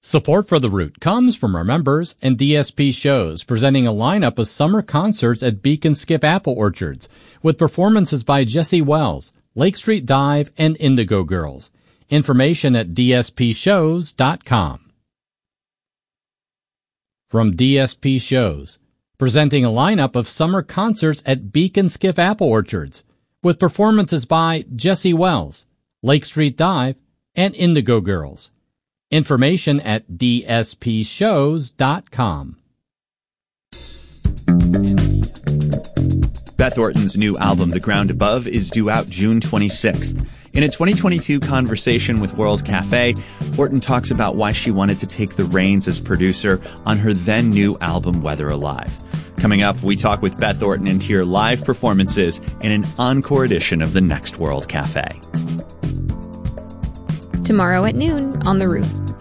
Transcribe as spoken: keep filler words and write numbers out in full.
Support for The Root comes from our members and D S P Shows, presenting a lineup of summer concerts at Beacon Skip Apple Orchards, with performances by Jesse Wells, Lake Street Dive, and Indigo Girls. Information at d s p shows dot com. From D S P Shows, presenting a lineup of summer concerts at Beacon Skip Apple Orchards, with performances by Jesse Wells, Lake Street Dive, and Indigo Girls. Information at d s p shows dot com. Beth Orton's new album, The Ground Above, is due out June twenty-sixth. In a twenty twenty-two conversation with World Cafe, Orton talks about why she wanted to take the reins as producer on her then-new album, Weather Alive. Coming up, we talk with Beth Orton and hear live performances in an encore edition of the next World Cafe. Tomorrow at noon on The Root.